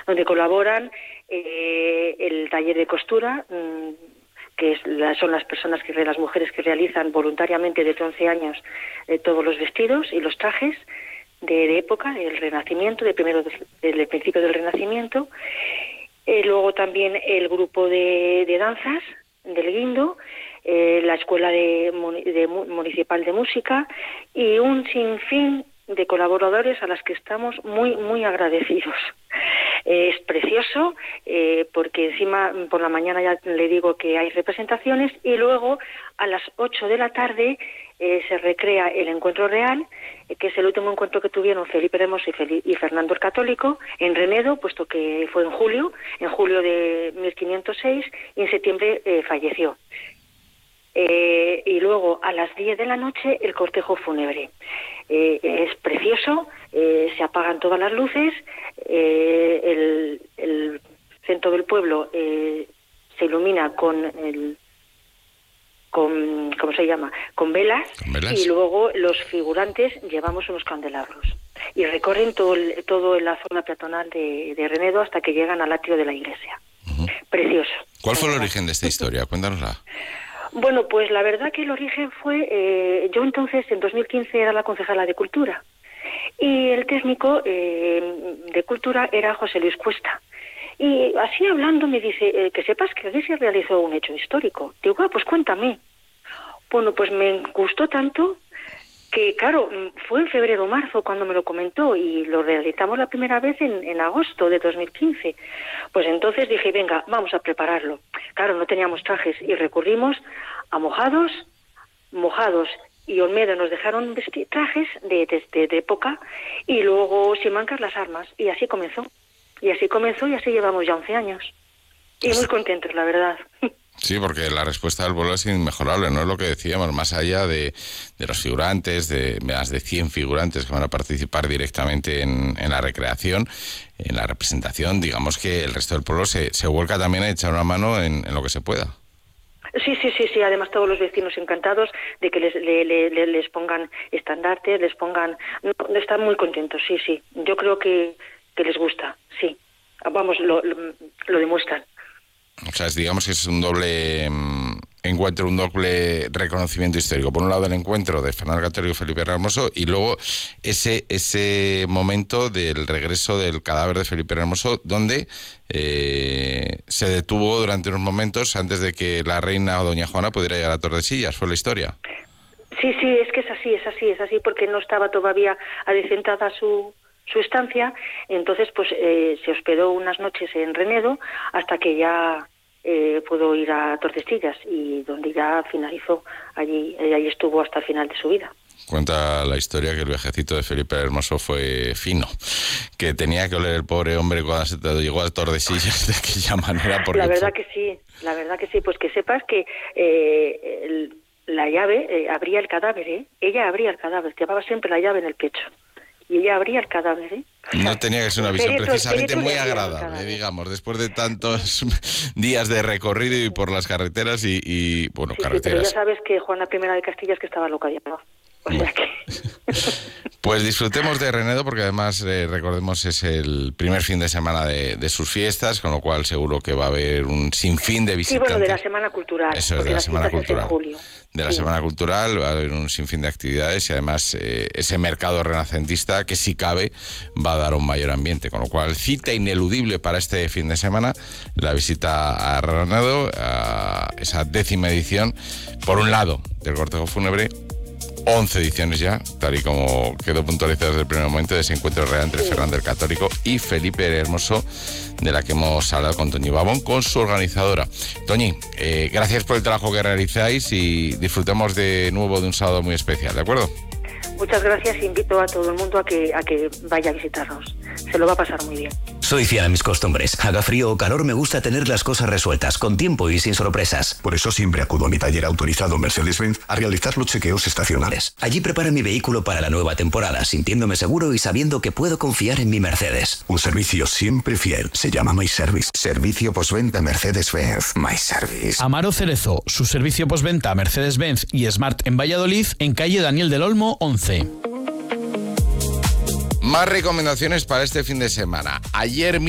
donde colaboran el taller de costura, que son las mujeres que realizan voluntariamente desde 11 años todos los vestidos y los trajes de época, del Renacimiento, del principio del Renacimiento. Luego también el grupo de danzas del Guindo, la Escuela Municipal de Música y un sinfín de colaboradores a las que estamos muy, muy agradecidos. Es precioso porque encima por la mañana ya le digo que hay representaciones y luego a las 8 de la tarde se recrea el encuentro real, que es el último encuentro que tuvieron Felipe Hermoso y Fernando el Católico en Renedo, puesto que fue en julio de 1506 y en septiembre falleció. Y luego a las 10 de la noche el cortejo fúnebre. Es precioso, se apagan todas las luces, el centro del pueblo se ilumina con ¿cómo se llama? Con velas, y luego los figurantes llevamos unos candelabros y recorren todo la zona peatonal de Renedo hasta que llegan al atrio de la iglesia. Uh-huh. Precioso. ¿Cuál fue el origen de esta historia? Cuéntanosla. Bueno, pues la verdad que el origen fue, yo entonces en 2015 era la concejala de Cultura y el técnico de Cultura era José Luis Cuesta. Y así hablando me dice, que sepas que aquí se realizó un hecho histórico. Digo, pues cuéntame. Bueno, pues me gustó tanto que, claro, fue en febrero o marzo cuando me lo comentó y lo realizamos la primera vez en agosto de 2015. Pues entonces dije, venga, vamos a prepararlo. Claro, no teníamos trajes y recurrimos a mojados y Olmedo nos dejaron vestir trajes de época y luego Simancas las armas y así comenzó. Y así llevamos ya 11 años. Y muy contentos, la verdad. Sí, porque la respuesta del pueblo es inmejorable, ¿no? Es lo que decíamos, más allá de los figurantes, de más de 100 figurantes que van a participar directamente en la recreación, en la representación, digamos que el resto del pueblo se vuelca también a echar una mano en lo que se pueda. Sí, además todos los vecinos encantados de que les pongan estandartes, están muy contentos, sí. Yo creo que les gusta, sí. Vamos, lo demuestran. O sea, digamos que es un doble encuentro, un doble reconocimiento histórico. Por un lado el encuentro de Fernando Católico y Felipe Hermoso y luego ese momento del regreso del cadáver de Felipe Hermoso donde se detuvo durante unos momentos antes de que la reina o doña Juana pudiera llegar a Tordesillas. ¿Fue la historia? Sí, es que es así porque no estaba todavía adecentada su estancia, entonces pues se hospedó unas noches en Renedo hasta que ya pudo ir a Tordesillas y donde ya finalizó allí estuvo hasta el final de su vida. Cuenta la historia que el viajecito de Felipe Hermoso fue fino, que tenía que oler el pobre hombre cuando se llegó a Tordesillas de aquella manera. Porque la verdad que sí, pues que sepas que la llave abría el cadáver, ella abría el cadáver, llevaba siempre la llave en el pecho. Y ella abría el cadáver, No tenía que ser una visión precisamente muy agradable, digamos, después de tantos días de recorrido y por las carreteras y bueno, sí, carreteras. Pero ya sabes que Juana I de Castilla es que estaba loca ya, ¿no? O sea que... Pues disfrutemos de Renedo porque además, recordemos, es el primer fin de semana de sus fiestas, con lo cual seguro que va a haber un sinfín de visitantes. Sí, bueno, de la Semana Cultural. Eso es, de la Semana Cultural. De la Semana Cultural va a haber un sinfín de actividades y además ese mercado renacentista que si cabe va a dar un mayor ambiente, con lo cual cita ineludible para este fin de semana la visita a Renedo, a esa 10ª edición, por un lado, del cortejo fúnebre. 11 ediciones ya, tal y como quedó puntualizado desde el primer momento de ese encuentro real entre Fernando el Católico y Felipe Hermoso, de la que hemos hablado con Toñi Babón, con su organizadora. Toñi, gracias por el trabajo que realizáis y disfrutemos de nuevo de un sábado muy especial, ¿de acuerdo? Muchas gracias e invito a todo el mundo a que vaya a visitarnos. Se lo va a pasar muy bien. Soy fiel a mis costumbres. Haga frío o calor, me gusta tener las cosas resueltas, con tiempo y sin sorpresas. Por eso siempre acudo a mi taller autorizado Mercedes-Benz a realizar los chequeos estacionales. Allí preparo mi vehículo para la nueva temporada, sintiéndome seguro y sabiendo que puedo confiar en mi Mercedes. Un servicio siempre fiel. Se llama My Service. Servicio postventa Mercedes-Benz. My Service. Amaro Cerezo, su servicio postventa Mercedes-Benz y Smart en Valladolid, en calle Daniel del Olmo 11. Más recomendaciones para este fin de semana. Ayer